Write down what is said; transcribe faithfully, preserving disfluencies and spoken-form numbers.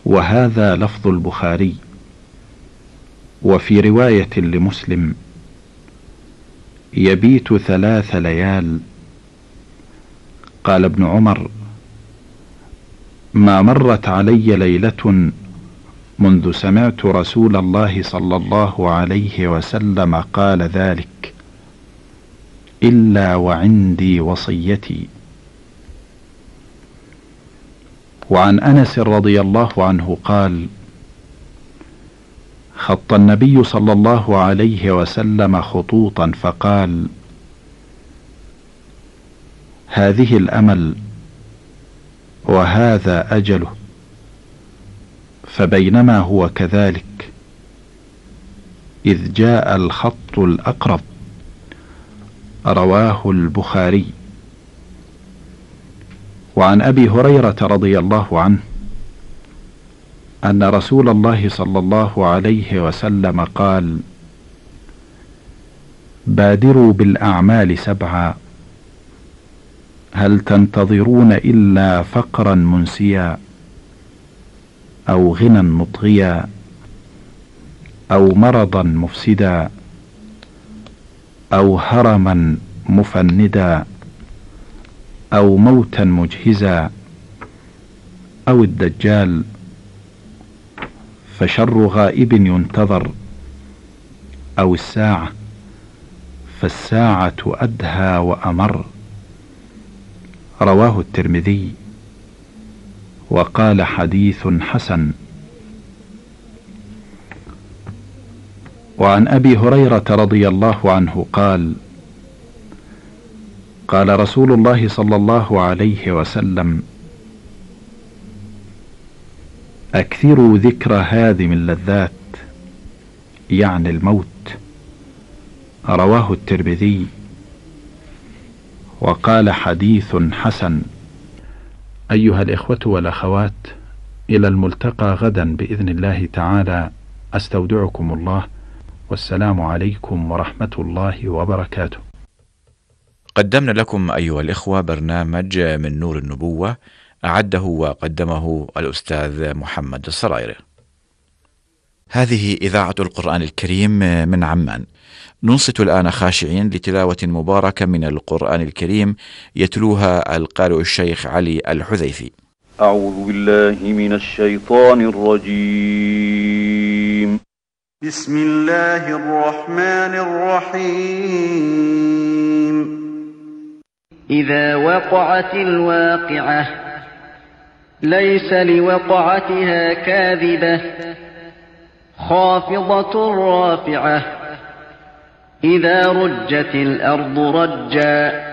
وهذا لفظ البخاري. وفي رواية لمسلم: يبيت ثلاث ليال. قال ابن عمر: ما مرت علي ليلة منذ سمعت رسول الله صلى الله عليه وسلم قال ذلك إلا وعندي وصيتي. وعن أنس رضي الله عنه قال: خط النبي صلى الله عليه وسلم خطوطا فقال: هذه الأمل وهذا أجله. فبينما هو كذلك إذ جاء الخط الأقرب. رواه البخاري. وعن أبي هريرة رضي الله عنه أن رسول الله صلى الله عليه وسلم قال: بادروا بالأعمال سبعا، هل تنتظرون إلا فقرا منسيا أو غنى مطغيا أو مرضا مفسدا أو هرما مفندا أو موتا مجهزا أو الدجال، فشر غائب ينتظر، أو الساعة، فالساعة أدهى وأمر. رواه الترمذي وقال حديث حسن. وعن أبي هريرة رضي الله عنه قال: قال رسول الله صلى الله عليه وسلم: أكثروا ذكر هادم اللذات، يعني الموت. رواه الترمذي وقال حديث حسن. أيها الإخوة والأخوات، إلى الملتقى غدا بإذن الله تعالى. أستودعكم الله، والسلام عليكم ورحمة الله وبركاته. قدمنا لكم أيها الإخوة برنامج من نور النبوة، أعده وقدمه الأستاذ محمد السرايري. هذه إذاعة القرآن الكريم من عمان. ننصت الآن خاشعين لتلاوة مباركة من القرآن الكريم يتلوها القارئ الشيخ علي الحذيفي. أعوذ بالله من الشيطان الرجيم. بسم الله الرحمن الرحيم. إذا وقعت الواقعة ليس لوقعتها كاذبة خافضة رافعة. إذا رجت الأرض رجا